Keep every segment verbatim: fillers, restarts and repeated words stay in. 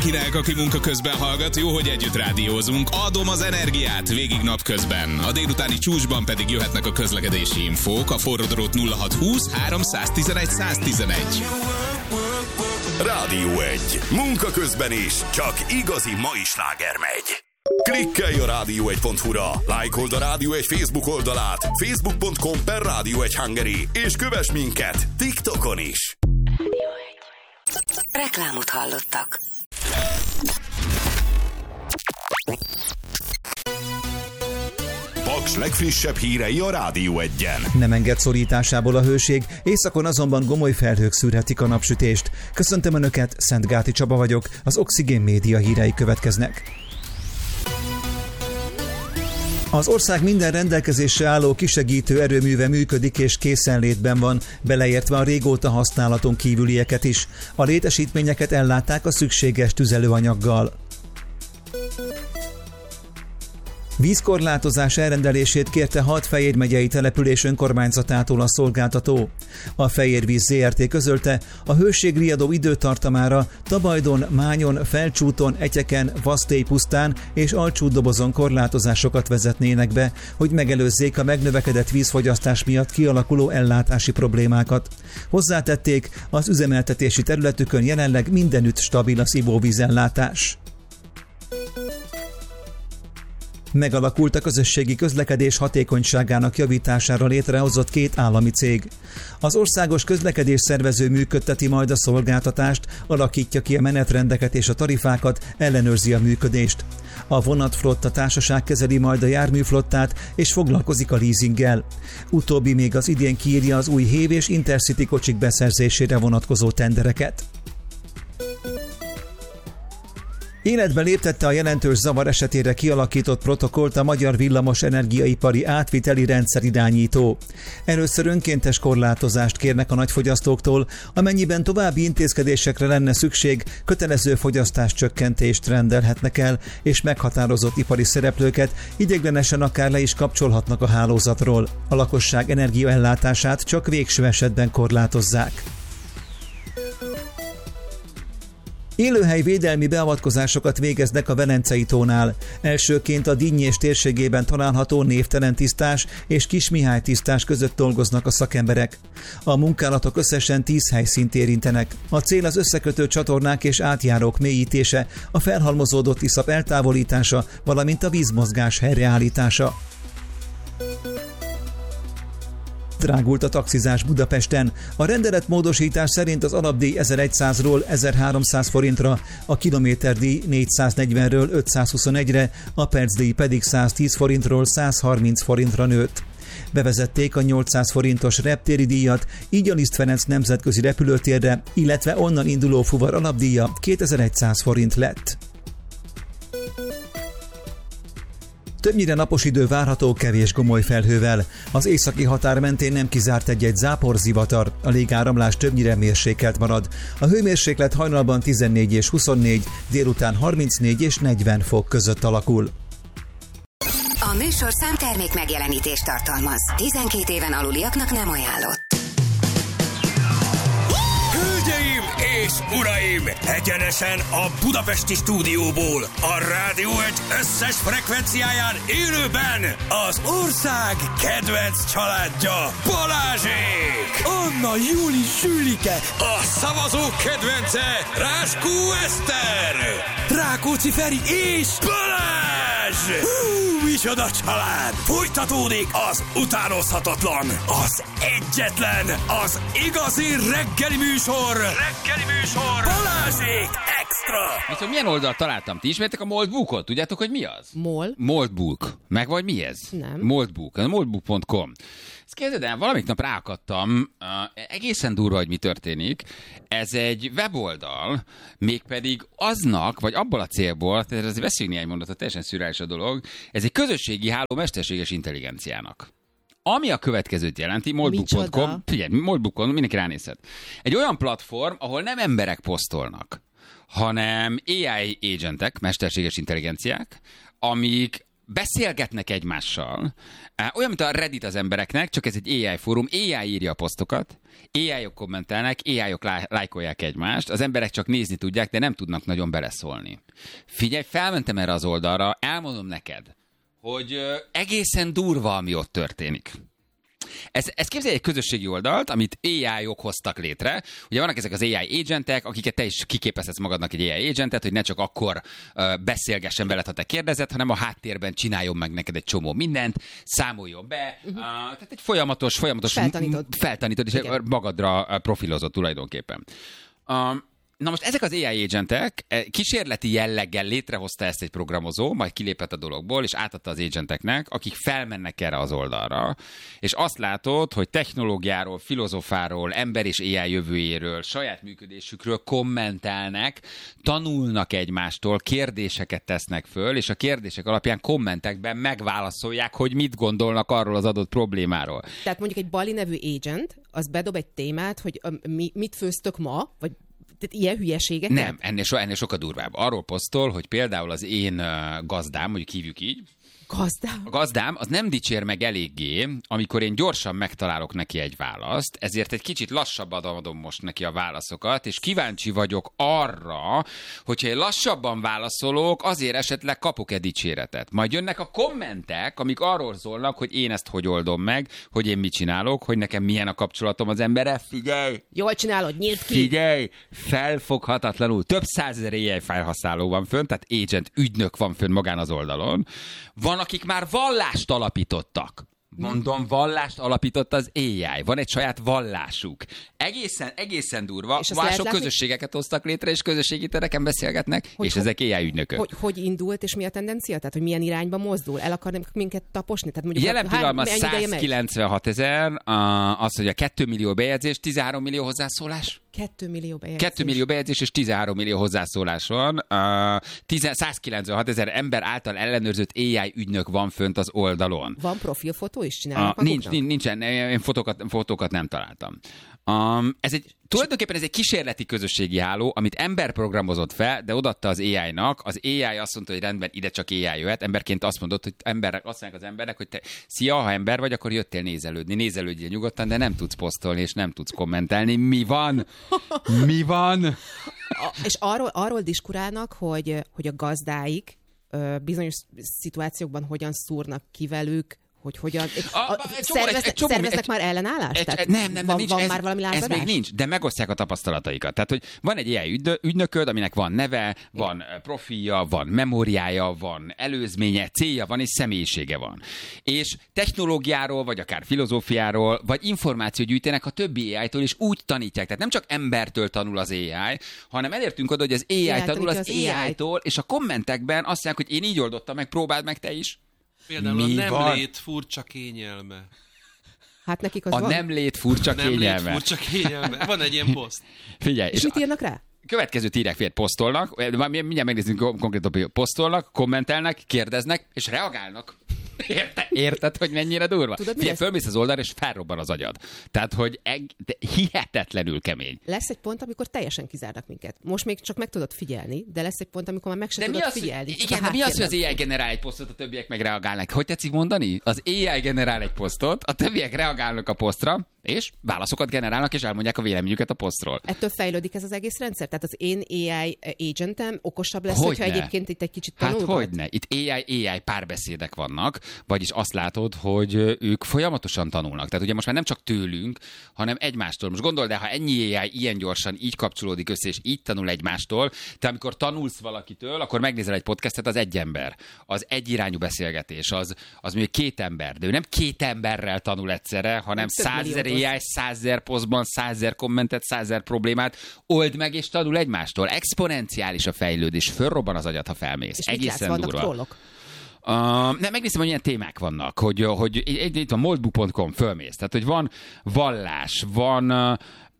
mindenkinek, aki munka közben hallgat, jó, hogy együtt rádiózunk. Adom az energiát végig napközben. A délutáni csúcsban pedig jöhetnek a közlekedési infók. A forródrót nulla hat húsz három tizenegy száz tizenegy. Rádió egy. Munka közben is. Csak igazi mai sláger megy. Klikkelj a rádió egy pont hu-ra, lájkold a Rádió egy Facebook oldalát, facebook pont com per Rádió egy Hungary, és kövess minket TikTokon is. Rádió egy. Reklámot hallottak. Paks legfrissebb hírei a Rádió egyen. Nem enged szorításából a hőség, északon azonban gomoly felhők szűrhetik a napsütést. Köszöntöm Önöket, Szentgáti Csaba vagyok, az Oxigén Média hírei következnek. Az ország minden rendelkezésre álló kisegítő erőműve működik és készenlétben van, beleértve a régóta használaton kívülieket is. A létesítményeket ellátták a szükséges tüzelőanyaggal. Vízkorlátozás elrendelését kérte hat Fejér megyei település önkormányzatától a szolgáltató. A Fejérvíz zé er té közölte, a hőségriadó időtartamára Tabajdon, Mányon, Felcsúton, Etyeken, Vasztélypusztán és Alcsútdobozon korlátozásokat vezetnének be, hogy megelőzzék a megnövekedett vízfogyasztás miatt kialakuló ellátási problémákat. Hozzátették, az üzemeltetési területükön jelenleg mindenütt stabil az ivóvízellátás. Megalakult a közösségi közlekedés hatékonyságának javítására létrehozott két állami cég. Az országos közlekedés szervező működteti majd a szolgáltatást, alakítja ki a menetrendeket és a tarifákat, ellenőrzi a működést. A vonatflotta társaság kezeli majd a járműflottát és foglalkozik a leasinggel. Utóbbi még az idén kiírja az új hév és intercity kocsik beszerzésére vonatkozó tendereket. Életbe léptette a jelentős zavar esetére kialakított protokollt a Magyar Villamos Energiaipari Átviteli Rendszerirányító. Először önkéntes korlátozást kérnek a nagyfogyasztóktól, amennyiben további intézkedésekre lenne szükség, kötelező fogyasztáscsökkentést rendelhetnek el, és meghatározott ipari szereplőket ideiglenesen akár le is kapcsolhatnak a hálózatról. A lakosság energiaellátását csak végső esetben korlátozzák. Élőhelyvédelmi beavatkozásokat végeznek a Velencei tónál. Elsőként a Dinnyés térségében található Névtelen tisztás és Kismihály tisztás között dolgoznak a szakemberek. A munkálatok összesen tíz helyszínt érintenek. A cél az összekötő csatornák és átjárók mélyítése, a felhalmozódott iszap eltávolítása, valamint a vízmozgás helyreállítása. Drágult a taxizás Budapesten. A rendeletmódosítás szerint az alapdíj ezerszázról ezerháromszáz forintra, a kilométerdíj négyszáznegyvenről ötszázhuszonegyre, a percdíj pedig száztíz forintról százharminc forintra nőtt. Bevezették a nyolcszáz forintos reptéri díjat, így a Liszt Ferenc nemzetközi repülőtérre, illetve onnan induló fuvar alapdíja kétezer-száz forint lett. Többnyire napos idő várható kevés gomoly felhővel. Az északi határ mentén nem kizárt egy-egy záporzivatar, a légáramlás többnyire mérsékelt marad. A hőmérséklet hajnalban tizennégy és huszonnégy, délután harmincnégy és negyven fok között alakul. A műsorszám termék megjelenítést tartalmaz. tizenkét éven aluliaknak nem ajánlott. Hölgyeim és uraim! Egyenesen a budapesti stúdióból, a Rádió egy összes frekvenciáján élőben az ország kedvenc családja, Balázsék! Anna, Júli, Sülike! A szavazók kedvence, Ráskó Eszter! Rákóczi Feri és Balázs! Hú, micsoda család! Folytatódik az utánozhatatlan, az egyetlen, az igazi reggeli műsor! Reggeli műsor! Balázsék Extra! Viszont milyen oldalt találtam? Ti ismertek a Moldbookot? Tudjátok, hogy mi az? Mol? Moldbook. Meg vagy mi ez? Nem. Moldbook. A moldbook pont com. Ezt képzeld el, valamik nap ráakadtam, uh, egészen durva, hogy mi történik. Ez egy weboldal, mégpedig aznak, vagy abból a célból, tehát azért beszéljünk néhány mondatot, teljesen szürreális a dolog, ez egy közösségi háló mesterséges intelligenciának. Ami a következőt jelenti, moldbook pont com, figyelj, moldbook pont com, mindenki ránézhet. Egy olyan platform, ahol nem emberek posztolnak, hanem á i agentek, mesterséges intelligenciák, amik beszélgetnek egymással, olyan, mint a Reddit az embereknek, csak ez egy á i fórum, á i írja a posztokat, á i-ok kommentelnek, á i-ok lájkolják egymást, az emberek csak nézni tudják, de nem tudnak nagyon beleszólni. Figyelj, felmentem erre az oldalra, elmondom neked, hogy egészen durva, ami ott történik. Ez, ez képzelj egy közösségi oldalt, amit á i-ok hoztak létre. Ugye vannak ezek az á i agentek, akiket te is kiképezhetsz magadnak egy á i agentet, hogy ne csak akkor uh, beszélgessen veled, ha te kérdezed, hanem a háttérben csináljon meg neked egy csomó mindent, számoljon be. Uh-huh. Uh, tehát egy folyamatos, folyamatos feltanítod, feltanítod és igen. magadra profilozod tulajdonképpen. Uh, Na most ezek az á i agentek kísérleti jelleggel létrehozta ezt egy programozó, majd kilépett a dologból, és átadta az agenteknek, akik felmennek erre az oldalra, és azt látod, hogy technológiáról, filozofáról, ember és á i jövőjéről, saját működésükről kommentelnek, tanulnak egymástól, kérdéseket tesznek föl, és a kérdések alapján kommentekben megválaszolják, hogy mit gondolnak arról az adott problémáról. Tehát mondjuk egy Bali nevű agent, az bedob egy témát, hogy mi, mit főztök ma, vagy tehát ilyen hülyeségeket? Nem, ennél, so, ennél sokkal durvább. Arról posztol, hogy például az én uh, gazdám, mondjuk hívjuk így, Gazdám? A gazdám az nem dicsér meg eléggé, amikor én gyorsan megtalálok neki egy választ, ezért egy kicsit lassabban adom most neki a válaszokat, és kíváncsi vagyok arra, hogyha én lassabban válaszolok, azért esetleg kapok-e dicséretet. Majd jönnek a kommentek, amik arról szólnak, hogy én ezt hogy oldom meg, hogy én mit csinálok, hogy nekem milyen a kapcsolatom az emberrel. Figyelj! Jól csinálod, nyílt ki! Figyelj! Felfoghatatlanul. Több százezer á i felhasználó van fönn, tehát agent ügynök van fönn magán az oldalon. Van, akik már vallást alapítottak. Mondom, vallást alapított az á i. Van egy saját vallásuk. Egészen, egészen durva. Mások közösségeket hoztak létre, és közösségi tereken beszélgetnek, hogy és ho- ezek á i ügynökök. Hogy, hogy indult, és mi a tendencia? Tehát, hogy milyen irányba mozdul? El akarnak minket taposni? Tehát mondjuk jelen pillanatban százkilencvenhat ezer, az, hogy a két millió bejegyzés, tizenhárom millió hozzászólás. két millió bejegyzés. két millió bejegyzés és tizenhárom millió hozzászólás van. százkilencvenhat ezer ember által ellenőrzött á i ügynök van fönt az oldalon. Van profilfotó is csinálnak uh, nincs, nincs, nincsen, én fotókat, fotókat nem találtam. Um, ez egy, tulajdonképpen ez egy kísérleti közösségi háló, amit ember programozott fel, de odaadta az á i-nak. Az á i azt mondta, hogy rendben, ide csak á i jöhet. Emberként azt mondott, hogy emberek, azt mondják az emberek, hogy te, szia, ha ember vagy, akkor jöttél nézelődni. Nézelődjél nyugodtan, de nem tudsz posztolni, és nem tudsz kommentelni. Mi van? Mi van? A, és arról, arról diskurálnak, hogy, hogy a gazdáik ö, bizonyos szituációkban hogyan szúrnak ki velük, hogy hogyan... A, a, szerveznek egy, egy szerveznek egy, már ellenállást? Egy, Tehát nem, nem, nem, van, nincs, van ez, már valami lázadás? Ez még nincs, de megosztják a tapasztalataikat. Tehát, hogy van egy á i ügynököd, aminek van neve, van profilja, van memóriája, van előzménye, célja van, és személyisége van. És technológiáról, vagy akár filozófiáról, vagy információt gyűjtenek a többi á i-tól, és úgy tanítják. Tehát nem csak embertől tanul az á i, hanem elértünk oda, hogy az á i tanul az, az á i-tól, és a kommentekben azt mondják, hogy én így oldottam meg, próbáld meg te is. Például Mi a nem van? lét furcsa kényelme. Hát nekik az a van. nem lét furcsa nem kényelme. Nem lét furcsa kényelme. Van egy ilyen poszt. Figyelj. És, és mit írnak rá? Következőt írják, fél posztolnak, mindjárt megnézzünk konkrét posztolnak, kommentelnek, kérdeznek, és reagálnak. Érted, érted, hogy mennyire durva? Figyelj, fölmész az oldalra, és felrobban az agyad. Tehát, hogy eg- hihetetlenül kemény. Lesz egy pont, amikor teljesen kizárnak minket. Most még csak meg tudod figyelni, de lesz egy pont, amikor már meg sem de tudod mi az, figyelni. Igen, de mi az, hogy az á i generál egy posztot, a többiek meg reagálnak? Hogy tetszik mondani? Az á i generál egy posztot, a többiek reagálnak a posztra, és válaszokat generálnak, és elmondják a véleményüket a posztról. Ettől fejlődik ez az egész rendszer? Tehát az én á i agentem okosabb lesz, Hogyne. hogyha egyébként itt egy kicsit tanul. Hát hogyne. Itt á i, á i párbeszédek vannak, vagyis azt látod, hogy ők folyamatosan tanulnak. Tehát ugye most már nem csak tőlünk, hanem egymástól. Most gondold el, ha ennyi á i ilyen gyorsan így kapcsolódik össze, és így tanul egymástól, te amikor tanulsz valakitől, akkor megnézel egy podcastet, az egy ember. Az egyirányú beszélgetés, az, az mondjuk két ember. De ő nem két emberrel tanul egyszerre, hanem százezer á i, százezer posztban, százezer kommentet, százezer problémát old meg, és tanul egymástól. Exponenciális a fejlődés, fölrobban az agyat, ha felmész. És egészen durva. Uh, nem, megnézem, hogy milyen témák vannak, hogy, hogy itt a moldbook pont com fölmész, tehát hogy van vallás, van uh,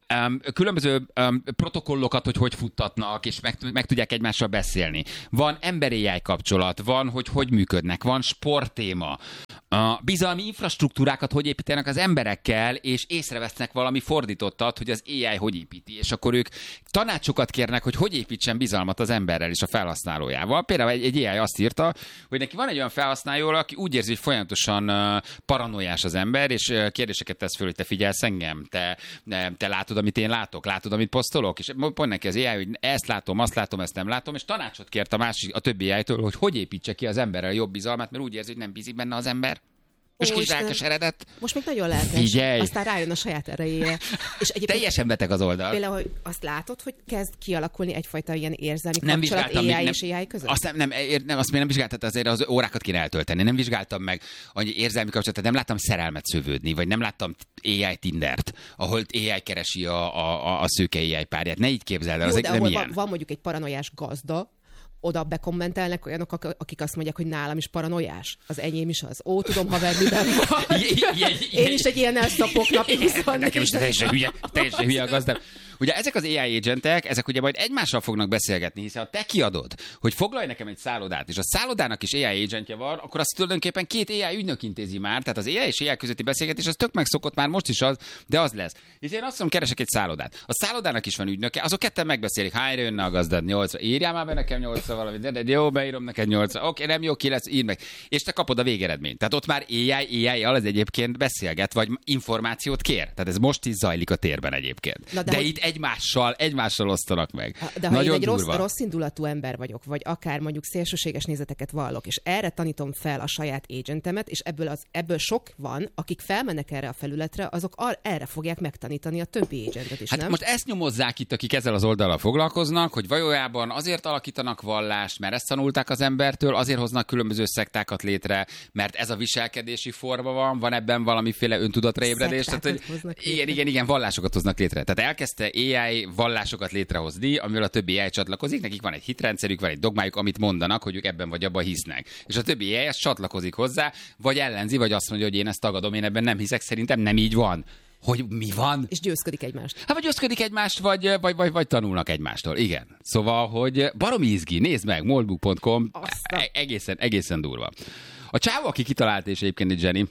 um, különböző um, protokollokat, hogy hogy futtatnak, és meg, meg tudják egymással beszélni. Van ember-á i kapcsolat, van, hogy hogy működnek, van sporttéma, a bizalmi infrastruktúrákat hogy építenek az emberekkel, és észrevesznek valami fordítottat, hogy az á i hogy építi, és akkor ők tanácsokat kérnek, hogy hogy építsen bizalmat az emberrel és a felhasználójával. Például egy, egy á i azt írta, hogy neki van egy olyan felhasználó, aki úgy érzi, hogy folyamatosan uh, paranoiás az ember, és uh, kérdéseket tesz föl, hogy te figyelsz engem, te, ne, te látod, amit én látok, látod, amit posztolok, és pont neki az á i, hogy ezt látom, azt látom, ezt nem látom, és tanácsot kért a másik, a többi á i-től, hogy hogy építse ki az emberrel jobb bizalmat, mert úgy érzi, hogy nem bízik benne az ember. És kis lelkeseredett. Most még nagyon lelkes. Figyelj. Aztán rájön a saját erejére. És teljesen beteg az oldal. Például, hogy azt látod, hogy kezd kialakulni egyfajta ilyen érzelmi nem kapcsolat á i nem, és á i között? Azt nem, nem, nem, azt még nem vizsgáltam, azért az órákat kéne eltölteni. Nem vizsgáltam meg, hogy érzelmi kapcsolatot, nem láttam szerelmet szövődni, vagy nem láttam á i Tindert, ahol á i keresi a, a, a szőke á i párját. Ne így képzeld el, Jó, az de nem ahol ilyen. Van, van mondjuk egy paranoiás gazda, oda bekommentelnek olyanok, akik azt mondják, hogy nálam is paranoiás. Az enyém is az. Ó, tudom, haver, miben van. Én is egy ilyen elszapok napi huszonnégy. Nekem is teljesen hülye, teljesen hülye a gazdám. Ugye ezek az á i agentek, ezek ugye majd egymással fognak beszélgetni, hiszen ha te kiadod, hogy foglalj nekem egy szállodát, és a szállodának is á i agentje van, akkor azt tulajdonképpen két á i ügynök intézi már, tehát az á i és á i közötti beszélgetés az tök megszokott már most is az, de az lesz. És én azt mondom, keresek egy szállodát. A szállodának is van ügynöke, azok ketten megbeszélik, hányra jönne a gazdad, nyolcra. Írjál már be nekem nyolcra valamit, de, de jó, beírom neked nyolcra. Oké, nem jó, ki lesz, írd meg. És te kapod a végeredményt. Tehát ott már á i, á i az egyébként beszélget, vagy információt kér. Tehát ez most is zajlik a térben egyébként. Na de de hogy... itt egymással, egymással osztanak meg. De ha nagyon én egy rossz, rossz indulatú ember vagyok, vagy akár mondjuk szélsőséges nézeteket vallok, és erre tanítom fel a saját agentemet, és ebből, az, ebből sok van, akik felmennek erre a felületre, azok ar- erre fogják megtanítani a többi agentet is, hát nem? Most ezt nyomozzák itt, akik ezzel az oldalal foglalkoznak, hogy valójában azért alakítanak vallást, mert ezt tanulták az embertől, azért hoznak különböző szektákat létre, mert ez a viselkedési forma van, van ebben valamiféle öntudatra ébredés. Tehát, hogy igen, igen, igen, vallásokat hoznak létre. Tehát elkezdte á i vallásokat létrehozni, amivel a többi á i csatlakozik, nekik van egy hitrendszerük, van egy dogmájuk, amit mondanak, hogy ők ebben vagy abban hisznek. És a többi á i csatlakozik hozzá, vagy ellenzi, vagy azt mondja, hogy én ezt tagadom, én ebben nem hiszek, szerintem nem így van. Hogy mi van? És győzködik egymást. Hát vagy győzködik egymást, vagy, vagy, vagy, vagy tanulnak egymástól. Igen. Szóval, hogy baromi izgi, nézd meg, moldbook pont com, e- egészen, egészen durva. A csávó, aki kitalálta, és egyébként egy Jenny,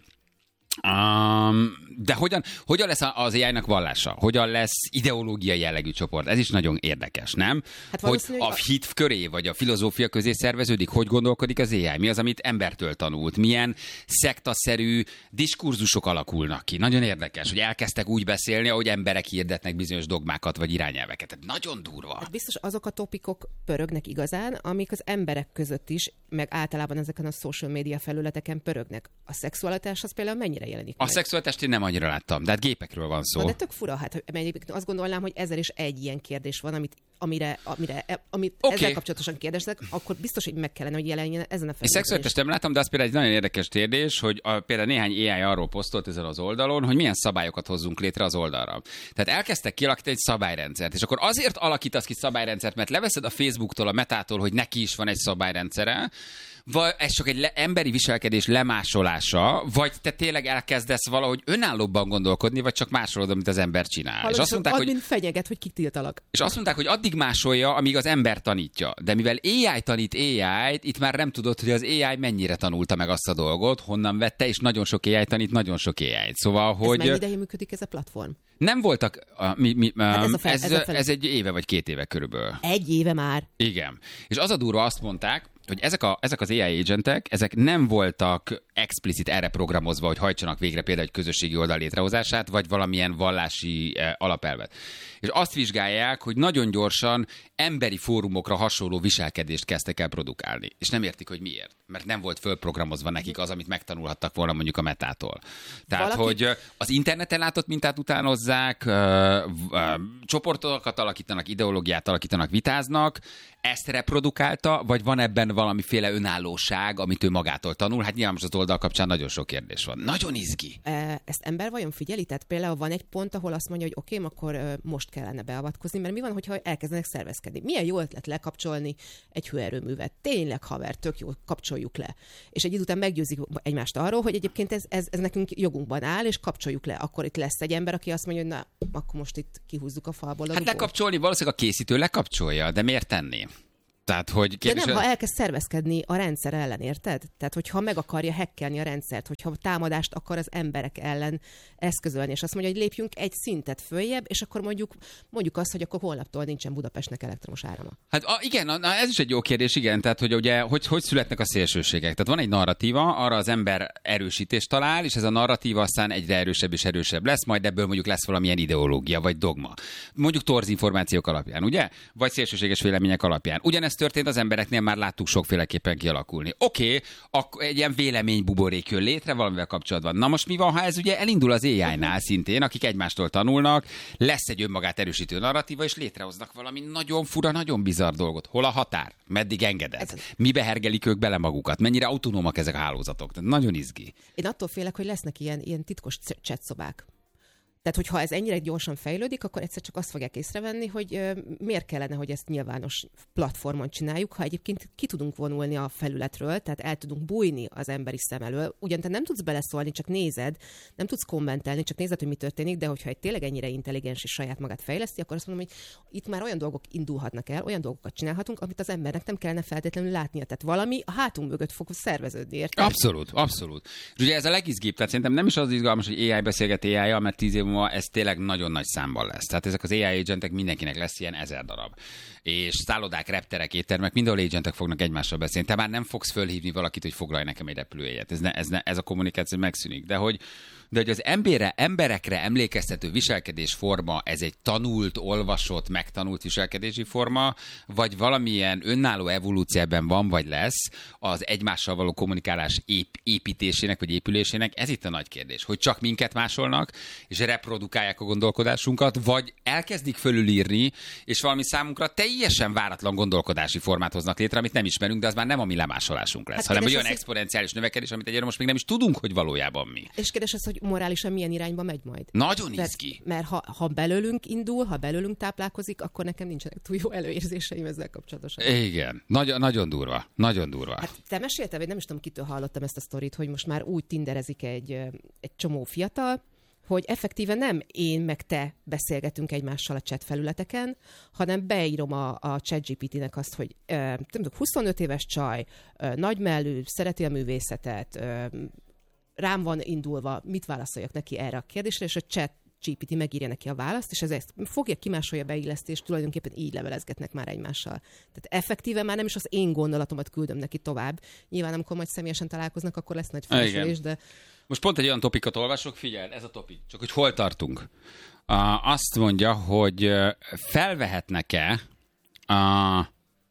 Um, de hogyan, hogyan lesz az á i-nak vallása? Hogyan lesz ideológiai jellegű csoport? Ez is nagyon érdekes, nem? Hát hogy a hit köré, vagy a filozófia közé szerveződik? Hogy gondolkodik az á i? Mi az, amit embertől tanult? Milyen szektaszerű diskurzusok alakulnak ki? Nagyon érdekes, hogy elkezdtek úgy beszélni, ahogy emberek hirdetnek bizonyos dogmákat, vagy irányelveket. Tehát nagyon durva. Hát biztos azok a topikok pörögnek igazán, amik az emberek között is, meg általában ezeken a social media felületeken pörögnek. A szexualitás az például mennyire jelenik A meg? szexualitást én nem annyira láttam, de hát gépekről van szó. Na, de tök fura, hát azt gondolnám, hogy ezzel is egy ilyen kérdés van, amit, amire, amire, amit okay. ezzel kapcsolatosan kérdeztek, akkor biztos, hogy meg kellene, hogy jelenjen ezen a felületen. Én szexualitást nem láttam, de az például egy nagyon érdekes kérdés, hogy a, például néhány á i arról posztolt ezen az oldalon, hogy milyen szabályokat hozzunk létre az oldalra. Tehát elkezdtek kialakítani egy szabályrendszert, és akkor azért alakítasz ki szabályrendszert, mert leveszed a Facebooktól, a Metától, hogy neki is van egy szabályrendszere, vagy ez csak egy le- emberi viselkedés lemásolása, vagy te tényleg elkezdesz valahogy önállóbban gondolkodni, vagy csak másolod, amit az ember csinál. Hallod, és azt mondták, admin hogy fenyeget, hogy kitiltalak. És azt mondták, hogy addig másolja, amíg az ember tanítja. De mivel á i tanít á i-t, itt már nem tudod, hogy az á i mennyire tanulta meg azt a dolgot, honnan vette, és nagyon sok á i tanít nagyon sok á i-t. Szóval, hogy... Ez mennyi ideje működik ez a platform? Nem voltak... A, mi, mi, hát ez, a fel, ez, ez, a fel... ez egy éve vagy két éve körülbelül. Egy éve már? Igen. És az a durva, azt mondták, hogy ezek, a, ezek az á i agentek, ezek nem voltak explicit erre programozva, hogy hajtsanak végre például egy közösségi oldal létrehozását, vagy valamilyen vallási eh, alapelvet. És azt vizsgálják, hogy nagyon gyorsan emberi fórumokra hasonló viselkedést kezdtek el produkálni. És nem értik, hogy miért. Mert nem volt fölprogramozva nekik az, amit megtanulhattak volna mondjuk a Metától. Tehát, Valaki... hogy az interneten látott mintát utánozzák, ö, ö, csoportokat alakítanak, ideológiát alakítanak, vitáznak, ezt reprodukálta, vagy van ebben valamiféle önállóság, amit ő magától tanul? Hát nyilván most az oldal kapcsán nagyon sok kérdés van. Nagyon izgi. Ezt ember vajon figyeli? Tehát például van egy pont, ahol azt mondja, hogy oké, okay, akkor most kellene beavatkozni, mert mi van, hogyha elkezdenek szervezkedni? Milyen jó ötlet lekapcsolni egy hőerőművet? Tényleg, haver, tök jó, kapcsoljuk le. És egy idő után meggyőzik egymást arról, hogy egyébként ez, ez, ez nekünk jogunkban áll, és kapcsoljuk le. Akkor itt lesz egy ember, aki azt mondja, mondja, hogy na, akkor most itt kihúzzuk a falból a Hát rugót. lekapcsolni, valószínűleg a készítő lekapcsolja, de miért tenné? Tehát, hogy De nem, ha elkezd szervezkedni a rendszer ellen, érted? Tehát, hogyha meg akarja hekkelni a rendszert, hogyha támadást akar az emberek ellen eszközölni, és azt mondja, hogy lépjünk egy szintet följebb, és akkor mondjuk, mondjuk azt, hogy akkor holnaptól nincsen Budapestnek elektromos árama. Hát a, igen, na, ez is egy jó kérdés, igen, tehát hogy ugye, hogy, hogy születnek a szélsőségek. Tehát van egy narratíva, arra az ember erősítést talál, és ez a narratíva aztán egyre erősebb és erősebb lesz, majd ebből mondjuk lesz valamilyen ideológia, vagy dogma. Mondjuk torz információk alapján, ugye? Vagy szélsőséges vélemények alapján. Ugyanezt történt az embereknél, már láttuk sokféleképpen kialakulni. Oké, okay, akkor egy ilyen véleménybuborék jön létre valamivel kapcsolatban. Na most mi van, ha ez ugye elindul az á i-nál szintén, akik egymástól tanulnak, lesz egy önmagát erősítő narratíva, és létrehoznak valami nagyon fura, nagyon bizarr dolgot. Hol a határ? Meddig engedett? Mibe hergelik ők bele magukat? Mennyire autonómak ezek a hálózatok? Tehát nagyon izgi. Én attól félek, hogy lesznek ilyen, ilyen titkos chatszobák. Tehát, hogyha ez ennyire gyorsan fejlődik, akkor egyszer csak azt fogják észrevenni, hogy ö, miért kellene, hogy ezt nyilvános platformon csináljuk, ha egyébként ki tudunk vonulni a felületről, tehát el tudunk bújni az emberi szem elől. Ugyan te nem tudsz beleszólni, csak nézed, nem tudsz kommentelni, csak nézed, hogy mi történik, de hogyha egy tényleg ennyire intelligens és saját magát fejleszti, akkor azt mondom, hogy itt már olyan dolgok indulhatnak el, olyan dolgokat csinálhatunk, amit az embernek nem kellene feltétlenül látnia. Tehát valami a hátunk mögött fog szerveződni, érted? Abszolút, abszolút. És ugye ez a legizgibb, tehát szerintem nem is az izgalmas, hogy á i beszélget á i-jal, mert tíz év ez tényleg nagyon nagy számban lesz. Tehát ezek az á i agentek mindenkinek lesz ilyen ezer darab. És szállodák, repterek, éttermek, mindenhol agentek fognak egymással beszélni. Te már nem fogsz fölhívni valakit, hogy foglalj nekem egy repülőjegyet. Ez, ne, ez, ne, ez a kommunikáció megszűnik. De hogy, de hogy az emberre, emberekre emlékeztető viselkedés forma, ez egy tanult, olvasott, megtanult viselkedési forma, vagy valamilyen önálló evolúcióban van, vagy lesz az egymással való kommunikálás ép, építésének, vagy épülésének. Ez itt a nagy kérdés, hogy csak minket másolnak, és reprodukálják a gondolkodásunkat, vagy elkezdik fölülírni, és valami számunkra teljesen váratlan gondolkodási formát hoznak létre, amit nem ismerünk, de az már nem a mi lemásolásunk lesz, hát hanem olyan exponenciális növekedés, amit egyre most még nem is tudunk, hogy valójában mi. És kérdés az, hogy morálisan milyen irányba megy majd. Nagyon izgi. Mert, mert ha, ha belőlünk indul, ha belőlünk táplálkozik, akkor nekem nincsenek túl jó előérzéseim ezzel kapcsolatosan. Igen, nagyon, nagyon durva, nagyon durva. Hát te mesélted, vagy nem is tudom, kitől hallottam ezt a sztorit, hogy most már úgy tinderezik egy, egy csomó fiatal, hogy effektíve nem én meg te beszélgetünk egymással a chat felületeken, hanem beírom a, a ChatGPT-nek azt, hogy ö, nem tudom, huszonöt éves csaj, ö, nagymellű, szereti a művészetet, ö, rám van indulva, mit válaszoljak neki erre a kérdésre, és a chat gé pé té megírja neki a választ, és ez ezt fogja, kimásolja, beilleszti, és tulajdonképpen így levelezgetnek már egymással. Tehát effektíve már nem is az én gondolatomat küldöm neki tovább. Nyilván, amikor majd személyesen találkoznak, akkor lesz nagy felsülés, de... Most pont egy olyan topikot olvasok, figyeld, ez a topik, csak hogy hol tartunk. Uh, azt mondja, hogy felvehetnek-e uh,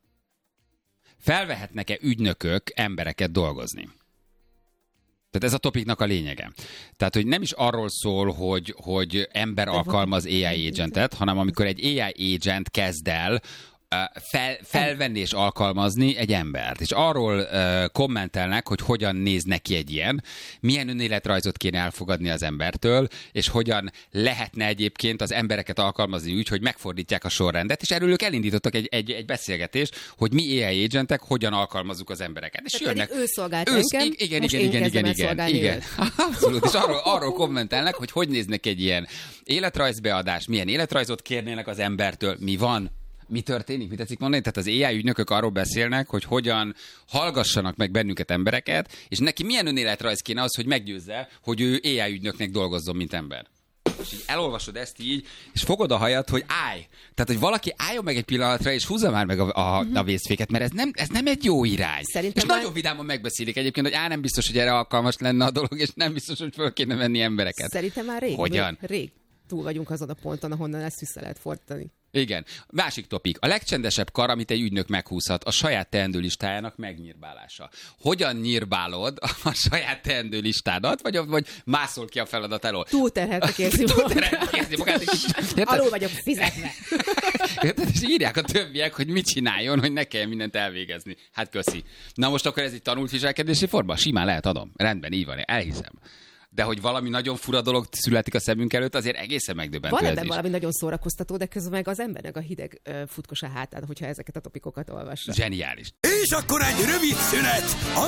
felvehetnek-e ügynökök embereket dolgozni. Tehát ez a topiknak a lényege. Tehát, hogy nem is arról szól, hogy, hogy ember alkalmaz á i agentet, hanem amikor egy á i agent kezd el Fel, felvenni és alkalmazni egy embert. És arról uh, kommentelnek, hogy hogyan néz neki egy ilyen, milyen önéletrajzot kéne elfogadni az embertől, és hogyan lehetne egyébként az embereket alkalmazni úgy, hogy megfordítják a sorrendet, és erről ők elindítottak egy, egy, egy beszélgetést, hogy mi á i agentek hogyan alkalmazzuk az embereket. És tehát jönnek... ő szolgált ősz, engem, igen, most igen, én igen, igen, igen, igen. őt. Abszolút. És arról, arról kommentelnek, hogy hogy néznek egy ilyen életrajzbeadás, milyen életrajzot kérnének az embertől, mi van, mi történik? Mi tetszik mondani? Tehát az á i ügynökök arról beszélnek, hogy hogyan hallgassanak meg bennünket embereket, és neki milyen önéletrajz kéne az, hogy meggyőzze, hogy ő á i ügynöknek dolgozzon, mint ember. És így elolvasod ezt így, és fogod a hajat, hogy állj. Tehát, hogy valaki álljon meg egy pillanatra, és húzza már meg a, a, uh-huh. a vészféket, mert ez nem, ez nem egy jó irány. Szerintem és már... nagyon vidáman megbeszélik egyébként, hogy á, nem biztos, hogy erre alkalmas lenne a dolog, és nem biztos, hogy föl kéne venni embereket. Szerintem már rég. Hogyan? Rég túl vagyunk azon a ponton, ahonnan ezt vissza lehet fordítani. Igen. Másik topik. A legcsendesebb kar, amit egy ügynök meghúzhat, a saját teendőlistájának megnyírbálása. Hogyan nyírbálod a saját teendőlistádat, vagy, vagy mászol ki a feladat elől? Túlterheltek érzi magát. Alul vagyok fizetve. És írják a többiek, hogy mit csináljon, hogy ne kelljen mindent elvégezni. Hát köszi. Na most akkor ez egy tanult viselkedési forma? Simán lehet, adom. Rendben, így van, elhiszem. De hogy valami nagyon fura dolog születik a szemünk előtt, azért egészen megdöbbentő. Van ebben valami nagyon szórakoztató, de közben meg az embernek a hideg uh, futkos a hátán, hogyha ezeket a topikokat olvassa. Zseniális. És akkor egy rövid szünet.